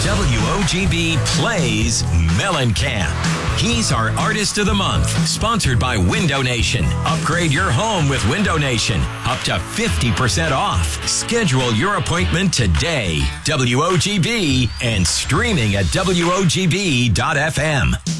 WOGB plays Mellencamp. He's our Artist of the Month, sponsored by Window Nation. Upgrade your home with Window Nation, up to 50% off. Schedule your appointment today. WOGB and streaming at WOGB.FM.